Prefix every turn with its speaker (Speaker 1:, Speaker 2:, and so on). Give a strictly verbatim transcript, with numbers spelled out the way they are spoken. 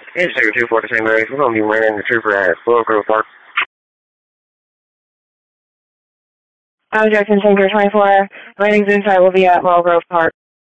Speaker 1: It's Tiger two four to Saint Mary's. We're going to be running the trooper at Floral Grove Park.
Speaker 2: I'm Jackson Tinker twenty-four. Landing Zoom site will be at Laurel Grove Park.